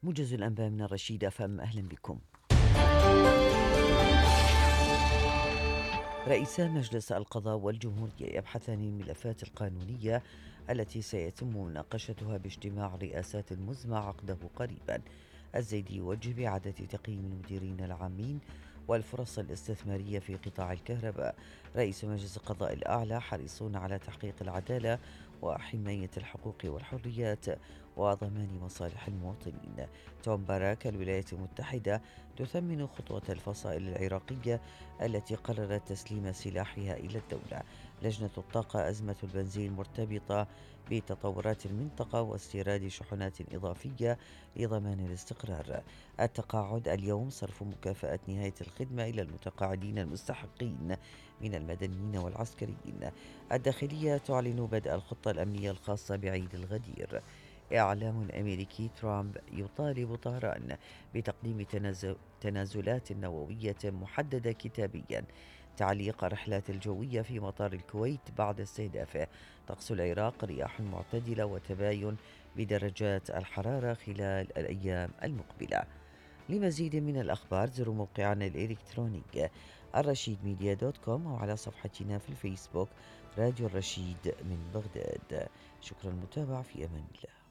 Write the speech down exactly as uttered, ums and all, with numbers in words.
موجز الأنباء من الرشيد أفهم، أهلا بكم. رئيسا مجلس القضاء والجمهورية يبحثان الملفات القانونية التي سيتم مناقشتها باجتماع رئاسات مزمع عقده قريبا. الزيدي يوجه بإعادة تقييم المديرين العامين والفرص الاستثمارية في قطاع الكهرباء. رئيس مجلس القضاء الأعلى حريصون على تحقيق العدالة وحماية الحقوق والحريات وضمان مصالح المواطنين. توم باراك الولايات المتحدة تثمن خطوة الفصائل العراقية التي قررت تسليم سلاحها إلى الدولة. لجنة الطاقة أزمة البنزين مرتبطة بتطورات المنطقة واستيراد شحنات إضافية لضمان الاستقرار. التقاعد اليوم صرف مكافأة نهاية الخدمة إلى المتقاعدين المستحقين من المدنيين والعسكريين. الداخلية تعلن بدء الخطة الأمنية الخاصة بعيد الغدير. إعلام أمريكي، ترامب يطالب طهران بتقديم تنازل تنازلات نووية محددة كتابيا. تعليق رحلات الجوية في مطار الكويت بعد استهدافه. طقس العراق رياح معتدلة وتباين بدرجات الحرارة خلال الأيام المقبلة. لمزيد من الأخبار زوروا موقعنا الإلكتروني الرشيد ميديا دوت كوم أو على صفحتنا في الفيسبوك راديو الرشيد من بغداد. شكرا للمتابعة، في أمان الله.